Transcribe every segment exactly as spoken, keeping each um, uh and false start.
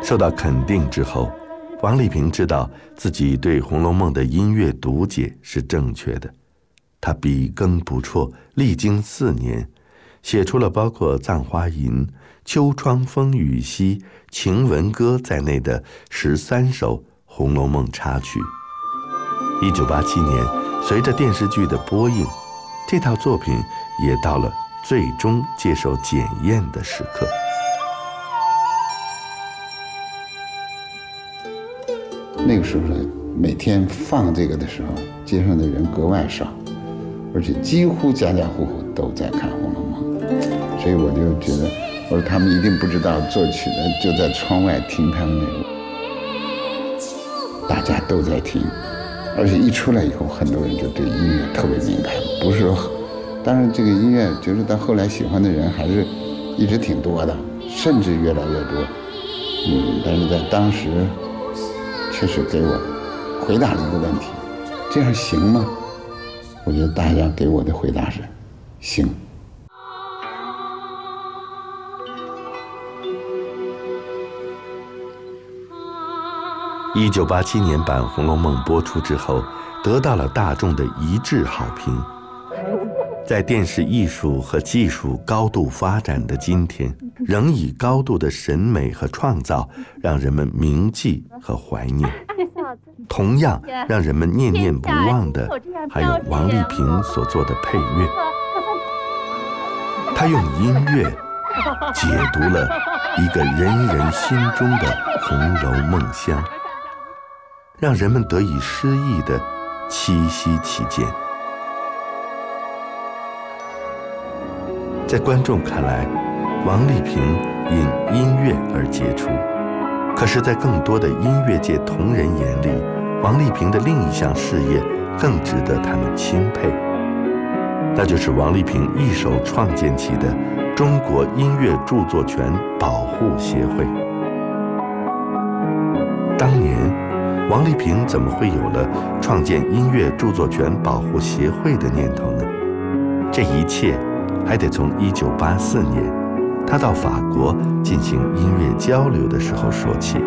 受到肯定之后，王丽萍知道自己对《红楼梦》的音乐读解是正确的，她笔耕不辍，历经四年，写出了包括《葬花吟》、《秋窗风雨夕》、《晴雯歌》在内的十三首《红楼梦》插曲。一九八七年，随着电视剧的播映，这套作品也到了最终接受检验的时刻。 那个时候每天放这个的时候，街上的人格外少，而且几乎家家户户都在看《红楼梦》，所以我就觉得，我说他们一定不知道作曲的就在窗外听他们那个，大家都在听，而且一出来以后，很多人就对音乐特别敏感，不是说，当然这个音乐就是到后来喜欢的人还是一直挺多的，甚至越来越多，嗯，但是在当时。确实给我回答了一个问题，这样行吗？我觉得大家给我的回答是行。 一九八七年版《红楼梦》播出之后，得到了大众的一致好评。在电视艺术和技术高度发展的今天，仍以高度的审美和创造让人们铭记和怀念。同样让人们念念不忘的，还有王丽萍所做的配乐。她用音乐解读了一个人人心中的《红楼梦》乡，让人们得以诗意的栖息其间。在观众看来，王丽萍因音乐而杰出，可是在更多的音乐界同仁眼里，王丽萍的另一项事业更值得他们钦佩，那就是王丽萍一手创建起的中国音乐著作权保护协会。当年王丽萍怎么会有了创建音乐著作权保护协会的念头呢？这一切还得从一九八四年他到法国进行音乐交流的时候说起。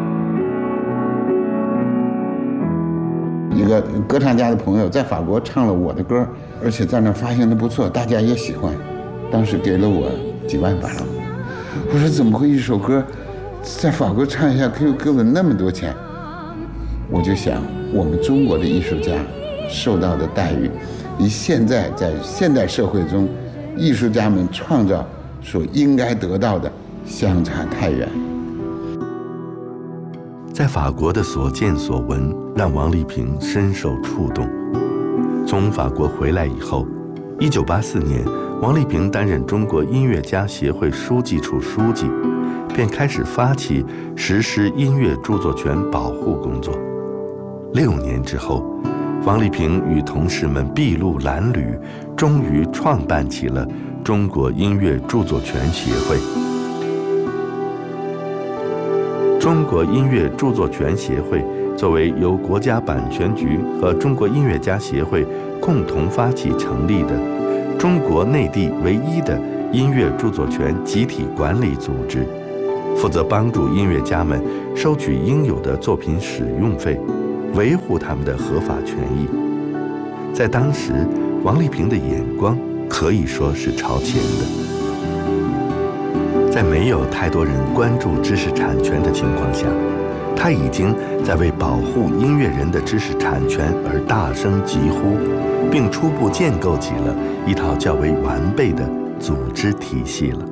一个歌唱家的朋友在法国唱了我的歌，而且在那发现的不错，大家也喜欢，当时给了我几万法郎。我说怎么会一首歌在法国唱一下可以给我那么多钱？我就想我们中国的艺术家受到的待遇，离现在在现代社会中艺术家们创造所应该得到的相差太远。 在法国的所见所闻让王丽萍深受触动。从法国回来以后，一九八四年，王丽萍担任中国音乐家协会书记处书记，便开始发起实施音乐著作权保护工作。六年之后，王丽萍与同事们筚路蓝缕，终于创办起了中国音乐著作权协会。中国音乐著作权协会作为由国家版权局和中国音乐家协会共同发起成立的中国内地唯一的音乐著作权集体管理组织，负责帮助音乐家们收取应有的作品使用费，维护他们的合法权益。在当时，王丽萍的眼光可以说是超前的。在没有太多人关注知识产权的情况下，他已经在为保护音乐人的知识产权而大声疾呼，并初步建构起了一套较为完备的组织体系了。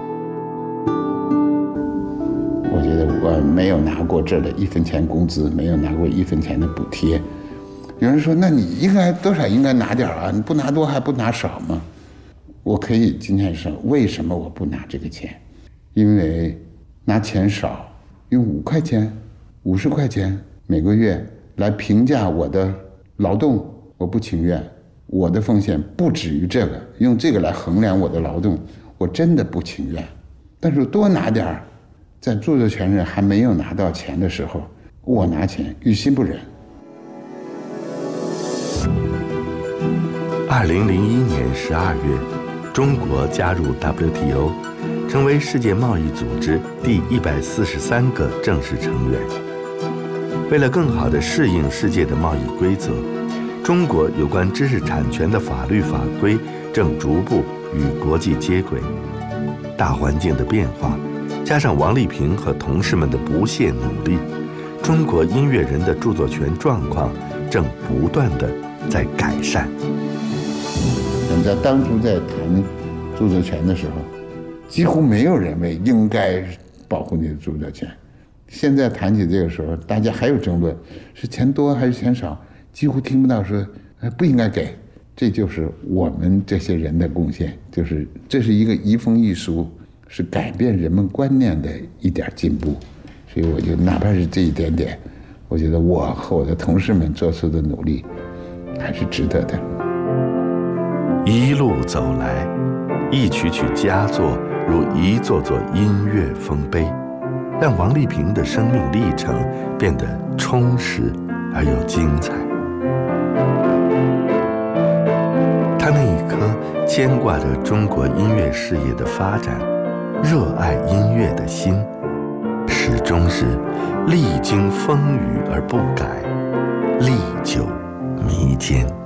我觉得我没有拿过这儿的一分钱工资，没有拿过一分钱的补贴。有人说，那你应该多少应该拿点啊，你不拿多还不拿少吗？我可以今天说，为什么我不拿这个钱？因为拿钱少，用五块钱、五十块钱每个月来评价我的劳动，我不情愿。我的奉献不止于这个，用这个来衡量我的劳动，我真的不情愿。但是多拿点儿，在著作权人还没有拿到钱的时候，我拿钱，于心不忍。 二零零一年十二月，中国加入 W T O， 成为世界贸易组织第一百四十三个正式成员。为了更好地适应世界的贸易规则，中国有关知识产权的法律法规正逐步与国际接轨。大环境的变化，加上王丽萍和同事们的不懈努力，中国音乐人的著作权状况正不断地在改善。 你知道当初在谈著作权的时候，几乎没有人为应该保护你的著作权。现在谈起这个时候，大家还有争论，是钱多还是钱少，几乎听不到说不应该给。这就是我们这些人的贡献，就是这是一个移风易俗，是改变人们观念的一点进步。所以我就哪怕是这一点点，我觉得我和我的同事们做出的努力还是值得的。 一路走来，一曲曲佳作如一座座音乐丰碑，让王丽萍的生命历程变得充实而又精彩。她那一颗牵挂着中国音乐事业的发展、热爱音乐的心，始终是历经风雨而不改，历久弥坚。